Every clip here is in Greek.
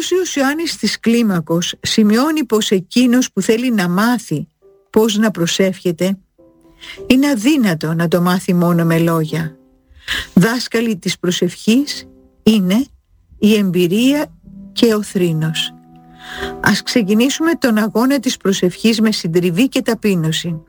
Αμβρόσιος Ιωάννης της Κλίμακος σημειώνει πως εκείνος που θέλει να μάθει πώς να προσεύχεται είναι αδύνατο να το μάθει μόνο με λόγια. Δάσκαλοι της προσευχής είναι η εμπειρία και ο θρήνος. Ας ξεκινήσουμε τον αγώνα της προσευχής με συντριβή και ταπείνωση.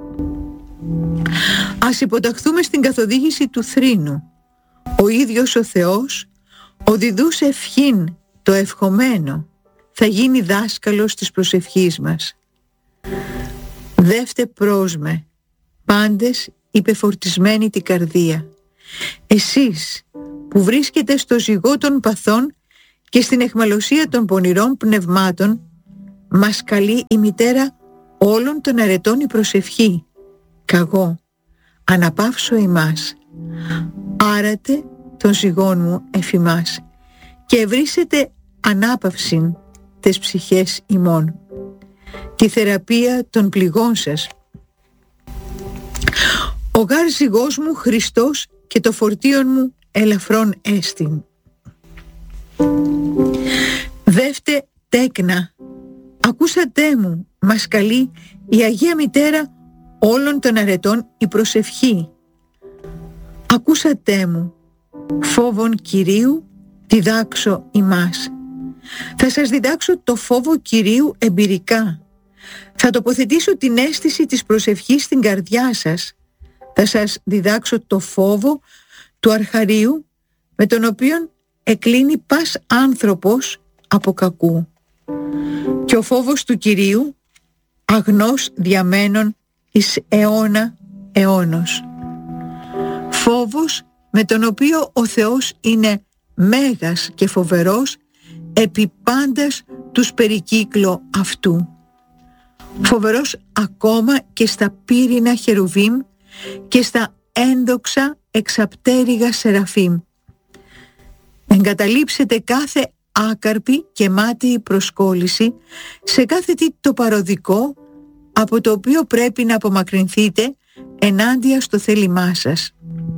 Ας υποταχθούμε στην καθοδήγηση του θρήνου. Ο ίδιος ο Θεός, ο διδούς ευχήν, το ευχομένο, θα γίνει δάσκαλος της προσευχής μας. Δεύτε πρόσμε, πάντες υπεφορτισμένοι την καρδία. Εσείς που βρίσκετε στο ζυγό των παθών και στην αιχμαλωσία των πονηρών πνευμάτων, μας καλεί η μητέρα όλων των αρετών η προσευχή. Καγώ, αναπαύσω ημάς, άρατε των ζυγών μου εφημάς και ευρύσετε ανάπαυσιν τες ψυχές ημών, τη θεραπεία των πληγών σας. Ο γάρ ζυγός μου Χριστός και το φορτίον μου ελαφρόν έστιν. Δεύτε τέκνα, ακούσατε μου, μας καλεί η Αγία Μητέρα όλων των αρετών η προσευχή. Ακούσατε μου, φόβον Κυρίου διδάξω ημάς. Θα σας διδάξω το φόβο Κυρίου εμπειρικά. Θα τοποθετήσω την αίσθηση της προσευχής στην καρδιά σας. Θα σας διδάξω το φόβο του αρχαρίου με τον οποίον εκλίνει πας άνθρωπος από κακού. Και ο φόβος του Κυρίου αγνός διαμένων εις αιώνα αιώνος. Φόβος με τον οποίο ο Θεός είναι μέγας και φοβερός επί πάντας τους περικύκλο αυτού. Φοβερός ακόμα και στα πύρινα χερουβίμ και στα ένδοξα εξαπτέρυγα σεραφείμ. Εγκαταλείψετε κάθε άκαρπη και μάτιη προσκόλληση σε κάθε τι το παροδικό από το οποίο πρέπει να απομακρυνθείτε ενάντια στο θέλημά σας.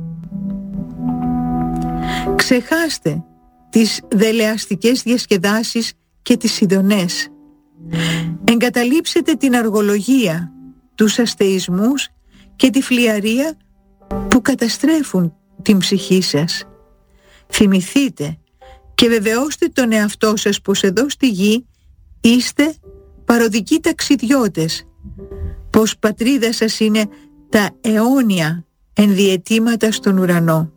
Ξεχάστε τις δελεαστικές διασκεδάσεις και τις ειδονές. Εγκαταλείψετε την αργολογία, τους αστεισμούς και τη φλιαρία που καταστρέφουν την ψυχή σας. Θυμηθείτε και βεβαιώστε τον εαυτό σας πως εδώ στη γη είστε παροδικοί ταξιδιώτες, πως πατρίδα σας είναι τα αιώνια ενδιαιτήματα στον ουρανό.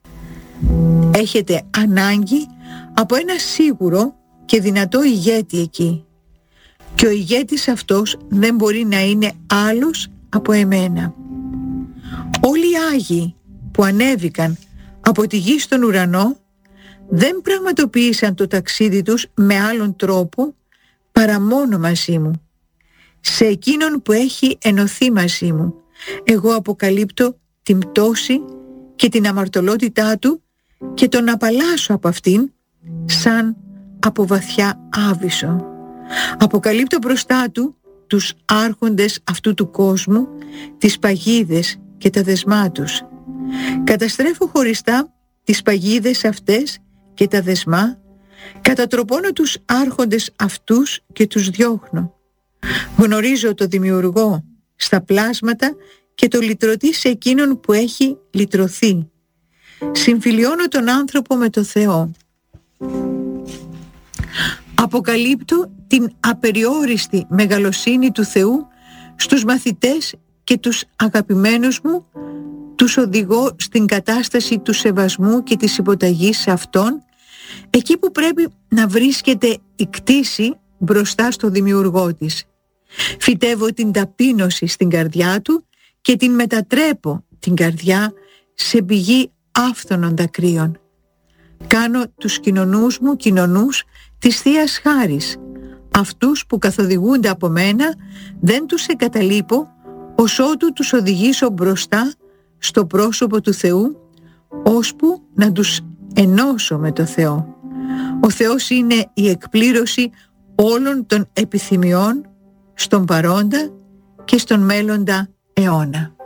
Έχετε ανάγκη από ένα σίγουρο και δυνατό ηγέτη εκεί. Και ο ηγέτης αυτός δεν μπορεί να είναι άλλος από εμένα. Όλοι οι Άγιοι που ανέβηκαν από τη γη στον ουρανό δεν πραγματοποίησαν το ταξίδι τους με άλλον τρόπο παρά μόνο μαζί μου. Σε εκείνον που έχει ενωθεί μαζί μου, εγώ αποκαλύπτω την πτώση και την αμαρτωλότητά του και τον απαλλάσσω από αυτήν σαν από βαθιά άβυσσο. Αποκαλύπτω μπροστά του τους άρχοντες αυτού του κόσμου, τις παγίδες και τα δεσμά τους. Καταστρέφω χωριστά τις παγίδες αυτές και τα δεσμά, κατατροπώνω τους άρχοντες αυτούς και τους διώχνω. Γνωρίζω το Δημιουργό στα πλάσματα και το λυτρωτή σε εκείνον που έχει λυτρωθεί. Συμφιλιώνω τον άνθρωπο με το Θεό. Αποκαλύπτω την απεριόριστη μεγαλοσύνη του Θεού στους μαθητές και τους αγαπημένους μου, τους οδηγώ στην κατάσταση του σεβασμού και της υποταγής σε Αυτόν, εκεί που πρέπει να βρίσκεται η κτήση μπροστά στο Δημιουργό της. Φυτεύω την ταπείνωση στην καρδιά του και την μετατρέπω την καρδιά σε πηγή άφθονων δακρύων. Κάνω τους κοινωνούς μου κοινωνούς της Θείας Χάρης. Αυτούς που καθοδηγούνται από μένα δεν τους εγκαταλείπω ως ότου τους οδηγήσω μπροστά στο πρόσωπο του Θεού, ώσπου να τους ενώσω με το Θεό. Ο Θεός είναι η εκπλήρωση όλων των επιθυμιών στον παρόντα και στον μέλλοντα αιώνα.